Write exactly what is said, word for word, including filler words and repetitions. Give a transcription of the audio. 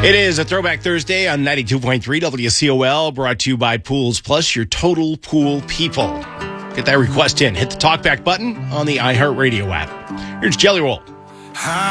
It is a Throwback Thursday on ninety-two point three W C O L, brought to you by Pools Plus, your total pool people. Get that request in. Hit the talkback button on the iHeartRadio app. Here's Jelly Roll.